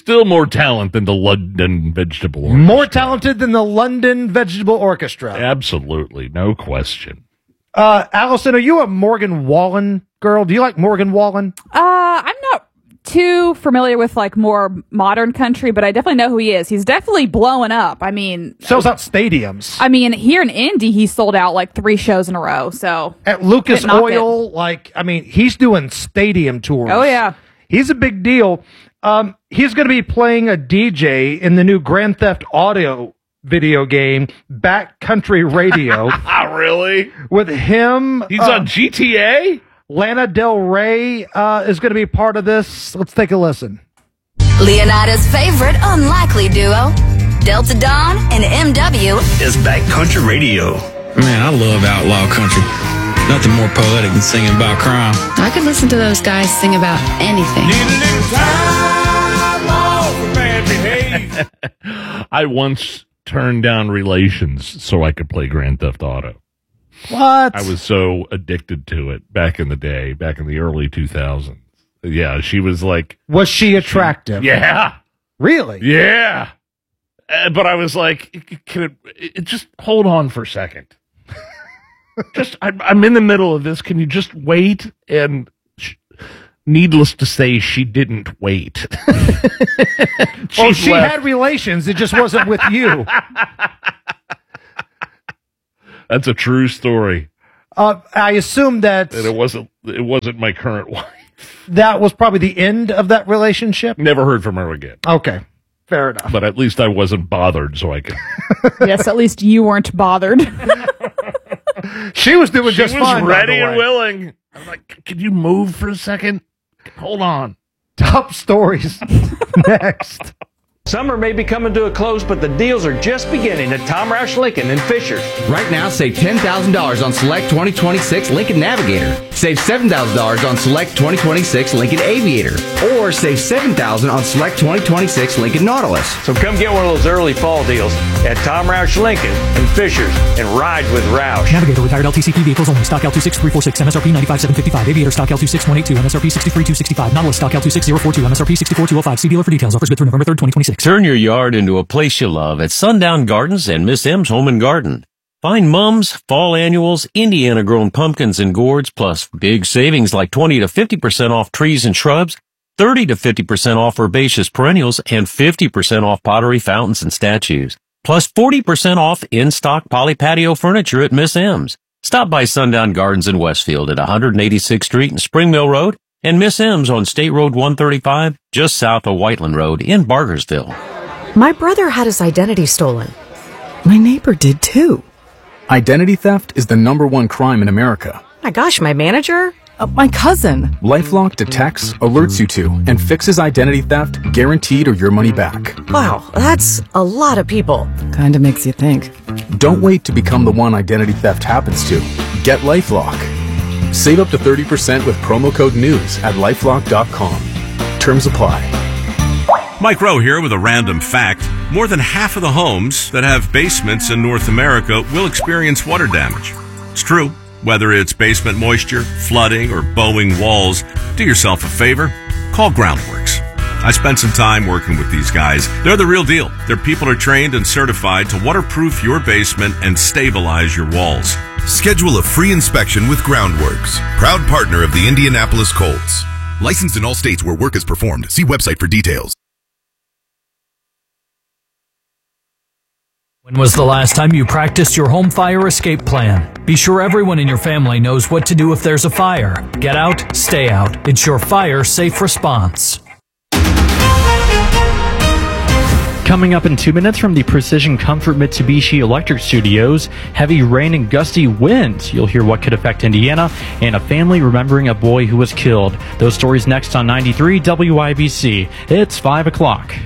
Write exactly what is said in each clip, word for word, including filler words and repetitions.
Still more talent than the London Vegetable Orchestra. More talented than the London Vegetable Orchestra. Absolutely, no question. Uh, Allison, are you a Morgan Wallen girl? Do you like Morgan Wallen? Uh, I'm not too familiar with like more modern country, but I definitely know who he is. He's definitely blowing up. I mean, sells out stadiums. I mean, here in Indy, he sold out like three shows in a row. So at Lucas Oil, like I mean, he's doing stadium tours. Oh yeah, he's a big deal. Um, he's going to be playing a D J in the new Grand Theft Auto video game, Backcountry Radio. Really? With him, he's uh, on G T A. Lana Del Rey uh, is going to be part of this. Let's take a listen. Leonardo's favorite unlikely duo, Delta Dawn and M W, is Backcountry Radio. Man, I love outlaw country. Nothing more poetic than singing about crime. I could listen to those guys sing about anything. Need a little time off for bad behavior. I once turned down Relations so I could play Grand Theft Auto. What? I was so addicted to it back in the day, back in the early two thousands. Yeah, she was like... Was she attractive? She, yeah. Really? Yeah. Uh, but I was like, can it, it just hold on for a second. just, I'm, I'm in the middle of this. Can you just wait? And sh- needless to say, she didn't wait. she well, she left. had relations. It just wasn't with you. That's a true story. Uh, I assume that and it wasn't. It wasn't my current wife. That was probably the end of that relationship. Never heard from her again. Okay, fair enough. But at least I wasn't bothered, so I could. Yes, at least you weren't bothered. She was doing she just was fine. Ready and willing. I'm like, could you move for a second? Hold on. Top stories next. Summer may be coming to a close, but the deals are just beginning at Tom Roush Lincoln in Fishers. Right now, save ten thousand dollars on select twenty twenty-six Lincoln Navigator. Save seven thousand dollars on select twenty twenty-six Lincoln Aviator. Or save seven thousand dollars on select twenty twenty-six Lincoln Nautilus. So come get one of those early fall deals at Tom Roush Lincoln in Fishers and ride with Roush. Navigator retired L T C P vehicles only. Stock L two six three four six, M S R P ninety-five thousand seven hundred fifty-five. Aviator stock L two six one eight two, M S R P sixty-three thousand two hundred sixty-five. Nautilus stock L two six zero four two, M S R P sixty-four thousand two hundred five. See dealer for details. Offers good through November third, twenty twenty-six. Turn your yard into a place you love at Sundown Gardens and Miss M's Home and Garden. Find mums, fall annuals, Indiana-grown pumpkins and gourds, plus big savings like twenty to fifty percent off trees and shrubs, thirty to fifty percent off herbaceous perennials, and fifty percent off pottery, fountains, and statues. Plus forty percent off in-stock poly patio furniture at Miss M's. Stop by Sundown Gardens in Westfield at one eighty-sixth Street and Spring Mill Road, and Miss M's on State Road one thirty-five, just south of Whiteland Road in Bargersville. My brother had his identity stolen. My neighbor did too. Identity theft is the number one crime in America. My gosh, my manager? Uh, my cousin. LifeLock detects, alerts you to, and fixes identity theft guaranteed or your money back. Wow, that's a lot of people. Kinda makes you think. Don't wait to become the one identity theft happens to. Get LifeLock. Save up to thirty percent with promo code NEWS at lifelock dot com. Terms apply. Mike Rowe here with a random fact. More than half of the homes that have basements in North America will experience water damage. It's true. Whether it's basement moisture, flooding, or bowing walls, do yourself a favor. Call Groundworks. I spent some time working with these guys. They're the real deal. Their people are trained and certified to waterproof your basement and stabilize your walls. Schedule a free inspection with Groundworks, proud partner of the Indianapolis Colts. Licensed in all states where work is performed. See website for details. When was the last time you practiced your home fire escape plan? Be sure everyone in your family knows what to do if there's a fire. Get out, stay out. It's your fire safe response. Coming up in two minutes from the Precision Comfort Mitsubishi Electric Studios, heavy rain and gusty winds. You'll hear what could affect Indiana, and a family remembering a boy who was killed. Those stories next on ninety-three W I B C. It's five o'clock.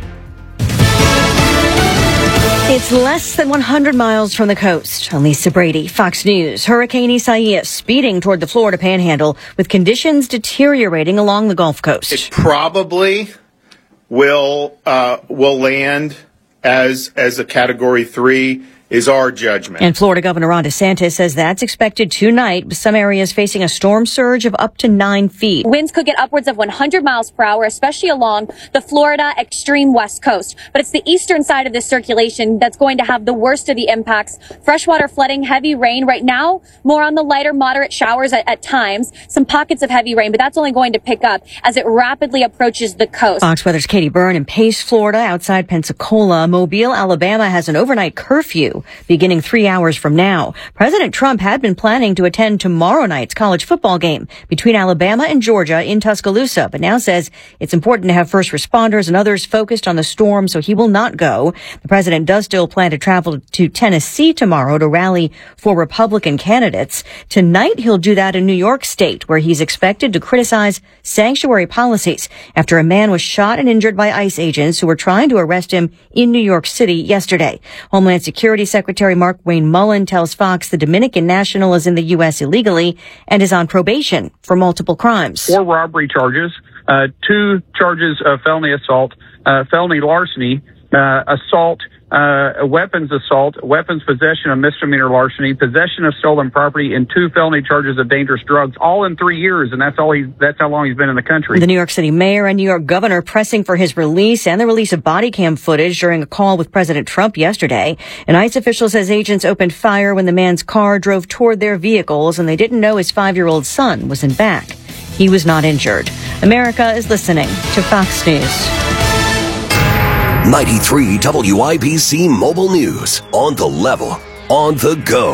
It's less than one hundred miles from the coast. Lisa Brady, Fox News. Hurricane Isaias speeding toward the Florida Panhandle with conditions deteriorating along the Gulf Coast. It probably will uh, will land as as a Category three is our judgment. And Florida Governor Ron DeSantis says that's expected tonight, with some areas facing a storm surge of up to nine feet. Winds could get upwards of one hundred miles per hour, especially along the Florida extreme west coast. But it's the eastern side of this circulation that's going to have the worst of the impacts. Freshwater flooding, heavy rain. Right now, more on the lighter, moderate showers at, at times. Some pockets of heavy rain, but that's only going to pick up as it rapidly approaches the coast. Fox Weather's Katie Byrne in Pace, Florida, outside Pensacola. Mobile, Alabama has an overnight curfew beginning three hours from now. President Trump had been planning to attend tomorrow night's college football game between Alabama and Georgia in Tuscaloosa, but now says it's important to have first responders and others focused on the storm, so he will not go. The president does still plan to travel to Tennessee tomorrow to rally for Republican candidates. Tonight, he'll do that in New York State, where he's expected to criticize sanctuary policies after a man was shot and injured by ICE agents who were trying to arrest him in New York City yesterday. Homeland Security Secretary Mark Wayne Mullen tells Fox the Dominican national is in the U S illegally and is on probation for multiple crimes. Four robbery charges, uh, two charges of felony assault, uh, felony larceny, uh, assault, uh, weapons assault, weapons possession of misdemeanor larceny, possession of stolen property, and two felony charges of dangerous drugs, all in three years, and that's all he's, that's how long he's been in the country. The New York City mayor and New York governor pressing for his release and the release of body cam footage during a call with President Trump yesterday. An ICE official says agents opened fire when the man's car drove toward their vehicles, and they didn't know his five-year-old son was in back. He was not injured. America is listening to Fox News. ninety-three W I B C Mobile News. On the level, on the go.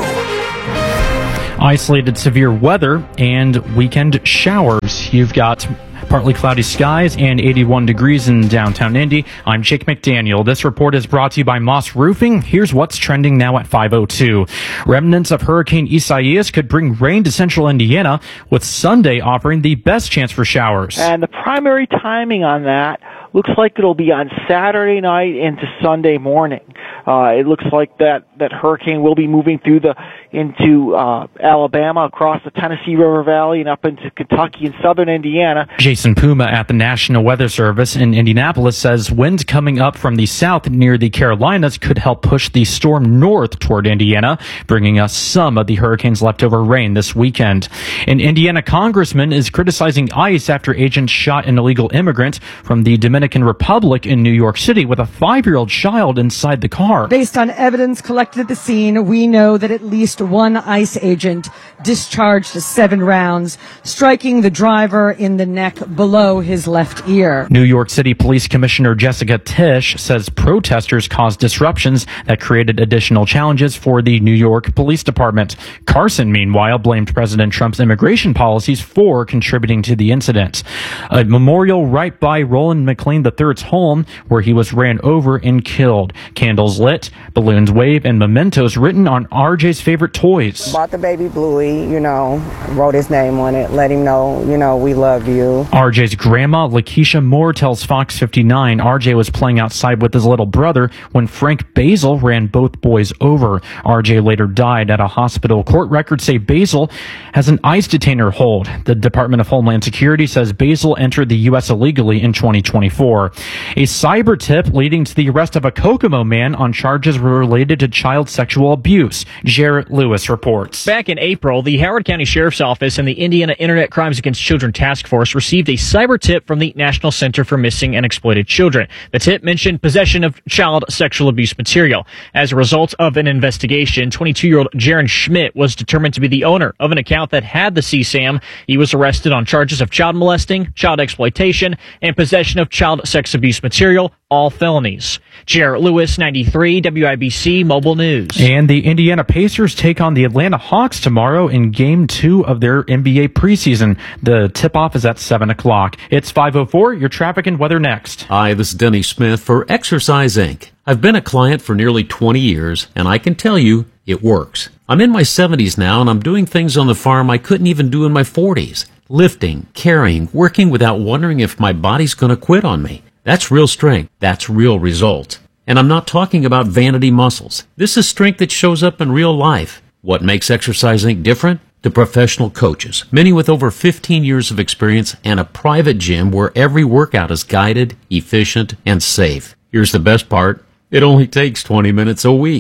Isolated severe weather and weekend showers. You've got partly cloudy skies and eighty-one degrees in downtown Indy. I'm Jake McDaniel. This report is brought to you by Moss Roofing. Here's what's trending now at five oh two. Remnants of Hurricane Isaias could bring rain to central Indiana, with Sunday offering the best chance for showers. And the primary timing on that looks like it'll be on Saturday night into Sunday morning. Uh, it looks like that, that hurricane will be moving through the, into, uh, Alabama, across the Tennessee River Valley and up into Kentucky and southern Indiana. Jason Puma at the National Weather Service in Indianapolis says winds coming up from the south near the Carolinas could help push the storm north toward Indiana, bringing us some of the hurricane's leftover rain this weekend. An Indiana congressman is criticizing ICE after agents shot an illegal immigrant from the Dominican Republic in New York City with a five-year-old child inside the car. Based on evidence collected at the scene, we know that at least one ICE agent discharged seven rounds, striking the driver in the neck below his left ear. New York City Police Commissioner Jessica Tisch says protesters caused disruptions that created additional challenges for the New York Police Department. Carson, meanwhile, blamed President Trump's immigration policies for contributing to the incident. A memorial right by Roland McLean the third's home, where he was ran over and killed. Candles lit, balloons wave, and mementos written on R J's favorite toys. Bought the baby Bluey, you know, wrote his name on it, let him know, you know, we love you. R J's grandma, Lakeisha Moore, tells Fox fifty-nine R J was playing outside with his little brother when Frank Basil ran both boys over. R J later died at a hospital. Court records say Basil has an ICE detainer hold. The Department of Homeland Security says Basil entered the U S illegally in twenty twenty-four. A cyber tip leading to the arrest of a Kokomo man on charges related to child sexual abuse. Jarrett Lewis reports. Back in April, the Howard County Sheriff's Office and the Indiana Internet Crimes Against Children Task Force received a cyber tip from the National Center for Missing and Exploited Children. The tip mentioned possession of child sexual abuse material. As a result of an investigation, twenty-two-year-old Jaron Schmidt was determined to be the owner of an account that had the C SAM. He was arrested on charges of child molesting, child exploitation, and possession of child sex abuse material, all felonies. Jarrett Lewis, ninety-three W I B C Mobile News. And the Indiana Pacers take on the Atlanta Hawks tomorrow in game two of their N B A preseason. The tip-off is at seven o'clock. It's five oh four, your traffic and weather next. Hi, this is Denny Smith for Exercise Incorporated. I've been a client for nearly twenty years, and I can tell you it works. I'm in my seventies now, and I'm doing things on the farm I couldn't even do in my forties. Lifting, carrying, working without wondering if my body's going to quit on me. That's real strength. That's real result. And I'm not talking about vanity muscles. This is strength that shows up in real life. What makes Exercise Incorporated different? The professional coaches, many with over fifteen years of experience and a private gym where every workout is guided, efficient, and safe. Here's the best part. It only takes twenty minutes a week.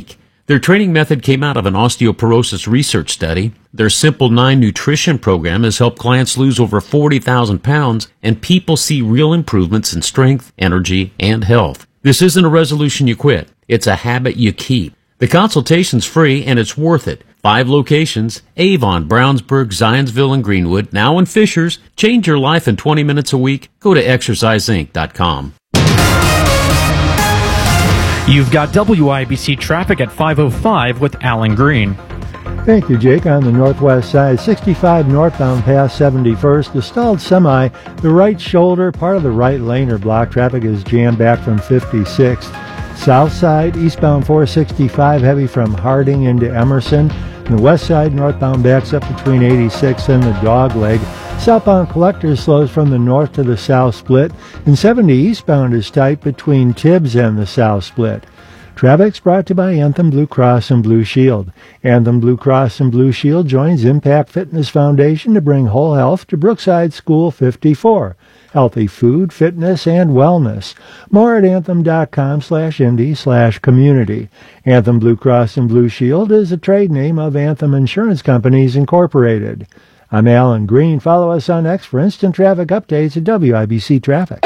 Their training method came out of an osteoporosis research study. Their Simple nine nutrition program has helped clients lose over forty thousand pounds, and people see real improvements in strength, energy, and health. This isn't a resolution you quit. It's a habit you keep. The consultation's free, and it's worth it. Five locations: Avon, Brownsburg, Zionsville, and Greenwood. Now in Fishers. Change your life in twenty minutes a week. Go to exercise inc dot com. You've got W I B C traffic at five oh five with Alan Green. Thank you, Jake. On the northwest side, sixty-five northbound past seventy-first, the stalled semi, the right shoulder, part of the right lane or block traffic is jammed back from fifty-sixth. South side, eastbound four sixty-five, heavy from Harding into Emerson. On the west side, northbound backs up between eighty-sixth and the Dogleg. Southbound Collector slows from the north to the south split, and seventy eastbound is tight between Tibbs and the south split. Traffic's brought to you by Anthem Blue Cross and Blue Shield. Anthem Blue Cross and Blue Shield joins Impact Fitness Foundation to bring whole health to Brookside School fifty-four. Healthy food, fitness, and wellness. More at anthem.com slash indy slash community. Anthem Blue Cross and Blue Shield is a trade name of Anthem Insurance Companies, Incorporated. I'm Alan Green. Follow us on X for instant traffic updates at W I B C Traffic.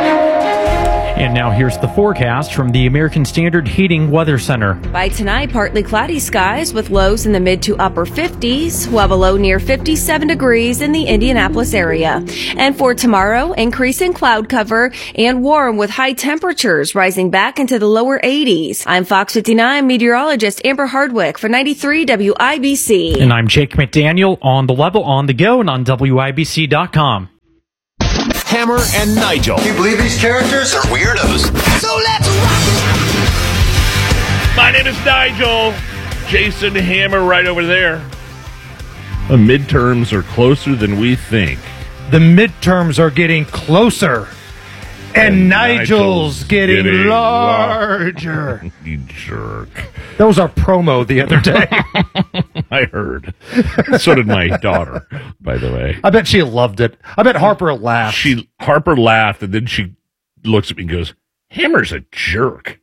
And now here's the forecast from the American Standard Heating Weather Center. By tonight, partly cloudy skies with lows in the mid to upper fifties. We'll have a low near fifty-seven degrees in the Indianapolis area. And for tomorrow, increasing cloud cover and warm with high temperatures rising back into the lower eighties. I'm Fox fifty-nine meteorologist Amber Hardwick for ninety-three W I B C. And I'm Jake McDaniel on the level, on the go, and on W I B C dot com. Hammer and Nigel. Can you believe these characters are weirdos? So let's rock! My name is Nigel. Jason Hammer right over there. The midterms are closer than we think. The midterms are getting closer. And, and Nigel's, Nigel's getting, getting larger. You jerk. That was our promo the other day. I heard. So did my daughter, by the way. I bet she loved it. I bet Harper laughed. She Harper laughed, and then she looks at me and goes, Hammer's a jerk.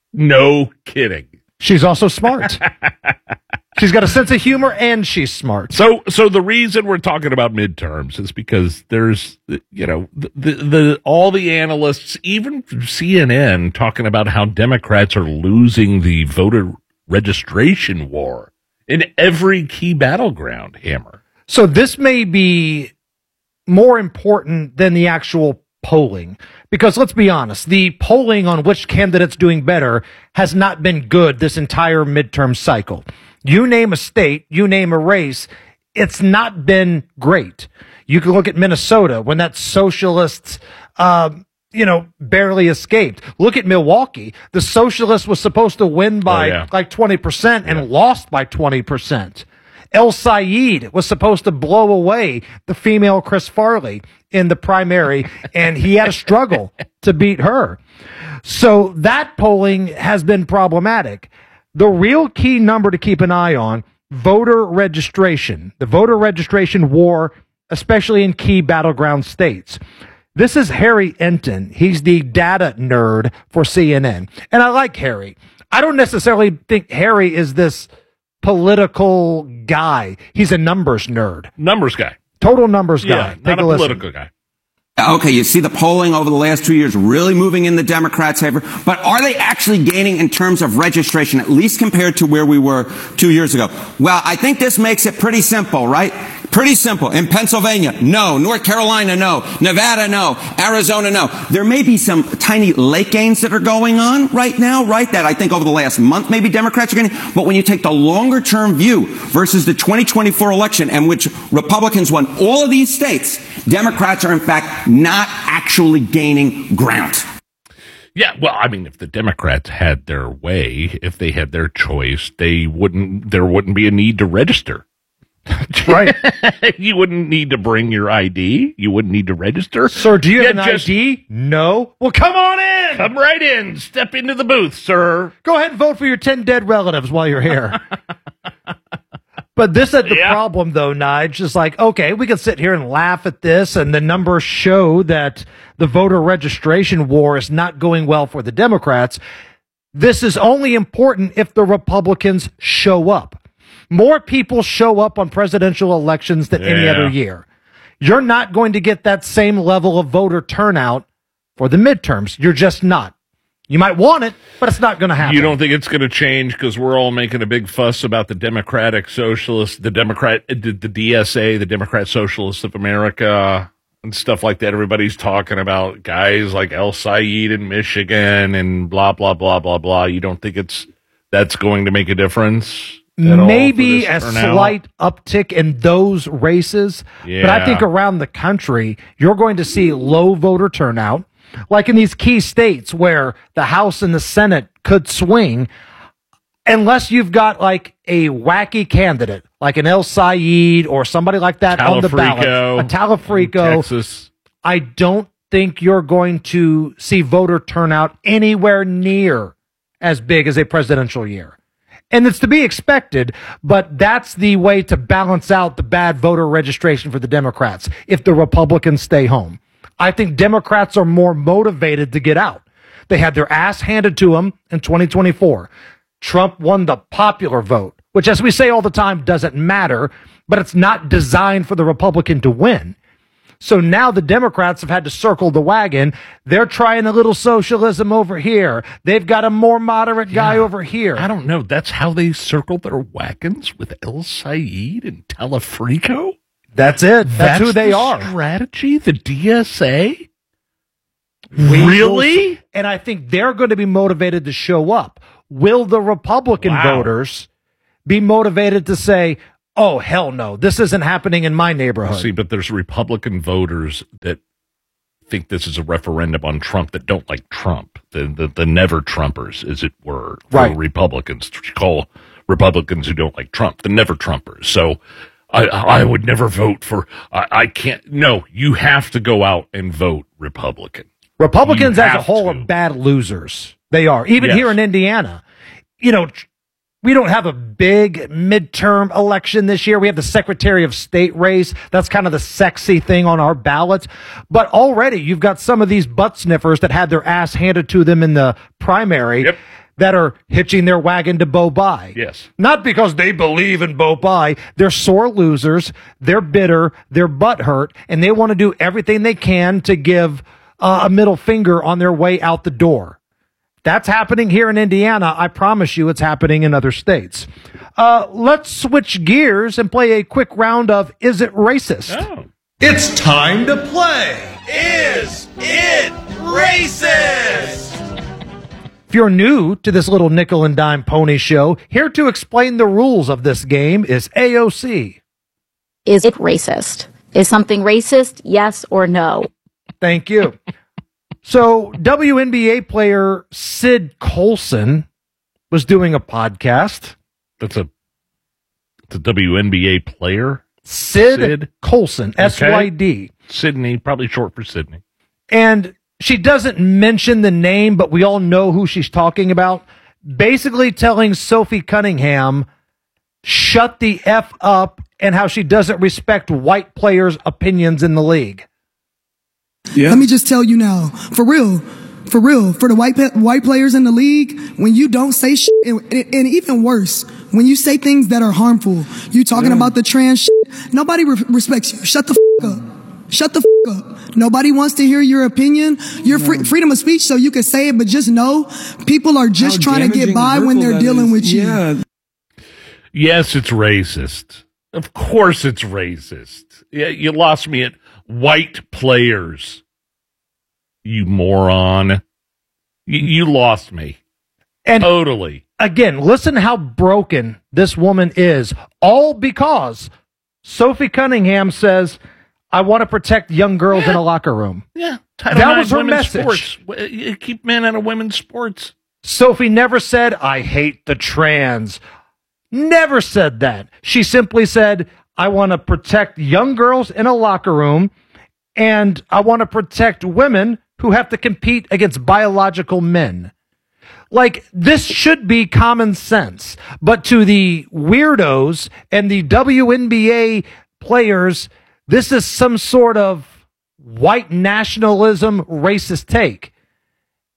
No kidding. She's also smart. She's got a sense of humor, and she's smart. So, so the reason we're talking about midterms is because there's, you know, the, the, the all the analysts, even C N N, talking about how Democrats are losing the voter registration war in every key battleground. Hammer. So this may be more important than the actual polling, because let's be honest, the polling on which candidate's doing better has not been good this entire midterm cycle. You name a state, you name a race, it's not been great. You can look at Minnesota when that socialists, uh, you know, barely escaped. Look at Milwaukee. The socialist was supposed to win by oh, yeah. like twenty percent and yeah. lost by twenty percent. El Sayed was supposed to blow away the female Chris Farley in the primary, and he had a struggle to beat her. So that polling has been problematic. The real key number to keep an eye on, voter registration, the voter registration war, especially in key battleground states. This is Harry Enton. He's the data nerd for C N N. And I like Harry. I don't necessarily think Harry is this political guy. He's a numbers nerd. Numbers guy. Total numbers guy. Yeah, not a, a political guy. Okay, you see the polling over the last two years really moving in the Democrats' favor, but are they actually gaining in terms of registration, at least compared to where we were two years ago? Well, I think this makes it pretty simple, right? Pretty simple. In Pennsylvania, no. North Carolina, no. Nevada, no. Arizona, no. There may be some tiny late gains that are going on right now, right? That I think over the last month maybe Democrats are getting. But when you take the longer term view versus the twenty twenty-four election in which Republicans won all of these states, Democrats are in fact not actually gaining ground. Yeah, well, I mean, if the Democrats had their way, if they had their choice, they wouldn't, there wouldn't be a need to register. Right. You wouldn't need to bring your I D. You wouldn't need to register. Sir, do you have an just, I D? No. Well, come on in. Come right in. Step into the booth, sir. Go ahead and vote for your ten dead relatives while you're here. But this is the yeah. problem, though, Nige. It's like, okay, we can sit here and laugh at this, and the numbers show that the voter registration war is not going well for the Democrats. This is only important if the Republicans show up. More people show up on presidential elections than any Yeah. other year. You're not going to get that same level of voter turnout for the midterms. You're just not. You might want it, but it's not going to happen. You don't think it's going to change because we're all making a big fuss about the Democratic Socialists, the Democrat, the, the D S A, the Democrat Socialists of America, and stuff like that. Everybody's talking about guys like El Said in Michigan and blah, blah, blah, blah, blah. You don't think it's that's going to make a difference? at all Maybe for a this turnout? slight uptick in those races, but I Yeah. think around the country, you're going to see low voter turnout, like in these key states where the House and the Senate could swing, unless you've got like a wacky candidate, like an El Said or somebody like that on the ballot, Talafrico a Talafrico. Texas. I don't think you're going to see voter turnout anywhere near as big as a presidential year. And it's to be expected, but that's the way to balance out the bad voter registration for the Democrats if the Republicans stay home. I think Democrats are more motivated to get out. They had their ass handed to them in twenty twenty-four. Trump won the popular vote, which, as we say all the time, doesn't matter, but it's not designed for the Republican to win. So now the Democrats have had to circle the wagon. They're trying a little socialism over here. They've got a more moderate guy over here. I don't know. That's how they circled their wagons with El Said and Talafrico? That's it. That's, who they the are. Strategy? The D S A? We Really? will- and I think they're going to be motivated to show up. Will the Republican Wow. voters be motivated to say, oh, hell no, this isn't happening in my neighborhood? See, but there's Republican voters that think this is a referendum on Trump that don't like Trump. The the, the never Trumpers, as it were, for Right. Republicans to call Republicans who don't like Trump the never Trumpers. So I I would never vote for. I, I can't. No, you have to go out and vote Republican. Republicans You as a have whole to. are bad losers. They are. Even Yes. here in Indiana. You know, tr- we don't have a big midterm election this year. We have the Secretary of State race. That's kind of the sexy thing on our ballots. But already you've got some of these butt sniffers that had their ass handed to them in the primary that are hitching their wagon to Bo Bai. Yes. Not because they believe in Bo Bai. They're sore losers. They're bitter. They're butthurt. And they want to do everything they can to give uh, a middle finger on their way out the door. That's happening here in Indiana. I promise you it's happening in other states. Uh, let's switch gears and play a quick round of Is It Racist? Oh. It's time to play. Is it racist? If you're new to this little nickel and dime pony show, here to explain the rules of this game is A O C. Is it racist? Is something racist? Yes or no? Thank you. So, W N B A player Sid Colson was doing a podcast. That's a, it's a W N B A player? Sid, Sid? Colson, S Y D. Sydney, probably short for Sydney. And she doesn't mention the name, but we all know who she's talking about. Basically telling Sophie Cunningham, shut the F up, and how she doesn't respect white players' opinions in the league. Let me just tell you now, for real, for real, for the white pe- white players in the league, when you don't say shit, and, and, and even worse, when you say things that are harmful, you talking Yeah. about the trans shit, nobody re- respects you. Shut the f- up. Shut the f- up. Nobody wants to hear your opinion. Your free- freedom of speech, so you can say it, but just know people are just How trying to get damaging by and when hurtful they're that dealing is. with you. Yeah. Yes, it's racist. Of course it's racist. Yeah, you lost me at white players. You moron. You, you lost me. And totally. Again, listen how broken this woman is, all because Sophie Cunningham says, I want to protect young girls in a locker room. Yeah. Title That nine was her women's message. Sports. You keep men out of women's sports. Sophie never said, I hate the trans. Never said that. She simply said, I want to protect young girls in a locker room, and I want to protect women who have to compete against biological men. Like, this should be common sense. But to the weirdos and the W N B A players, this is some sort of white nationalism racist take.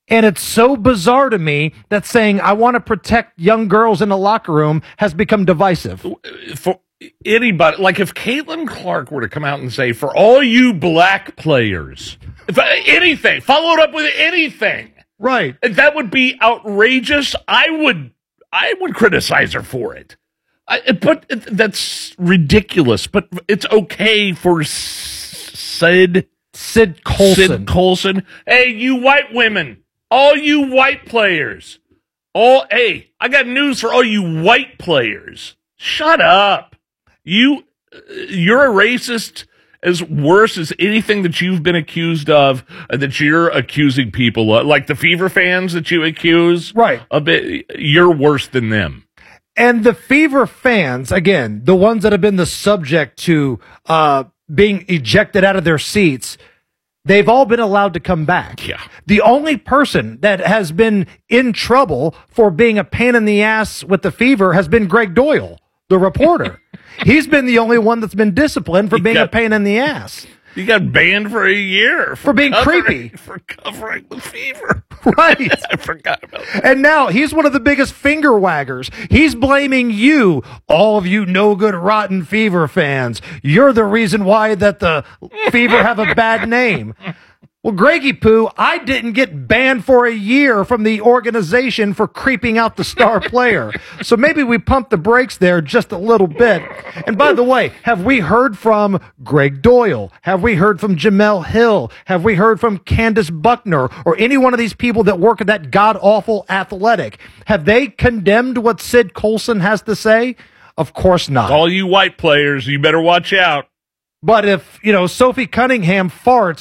And it's so bizarre to me that saying I want to protect young girls in the locker room has become divisive. For anybody, like if Caitlin Clark were to come out and say, for all you black players, if anything, followed up with anything, right, that would be outrageous. I would, I would criticize her for it. I, but that's ridiculous. But it's okay for Sid Sid Colson. Sid Colson. Hey, you white women, all you white players, all. Hey, I got news for all you white players. Shut up. You, you're a racist as worse as anything that you've been accused of, uh, that you're accusing people of, like the Fever fans that you accuse. Right. A bit. You're worse than them. And the Fever fans, again, the ones that have been the subject to uh, being ejected out of their seats, they've all been allowed to come back. Yeah. The only person that has been in trouble for being a pain in the ass with the Fever has been Greg Doyle, the reporter. He's been the only one that's been disciplined for He being got- a pain in the ass. You got banned for a year For being covering- creepy. for covering the Fever. Right. I forgot about that. And now he's one of the biggest finger waggers. He's blaming you, all of you no good rotten Fever fans. You're the reason why that the Fever have a bad name. Well, Greggy Poo, I didn't get banned for a year from the organization for creeping out the star player. So maybe we pump the brakes there just a little bit. And by the way, have we heard from Greg Doyle? Have we heard from Jamel Hill? Have we heard from Candace Buckner or any one of these people that work at that god-awful Athletic? Have they condemned what Sid Colson has to say? Of course not. All you white players, you better watch out. But if, you know, Sophie Cunningham farts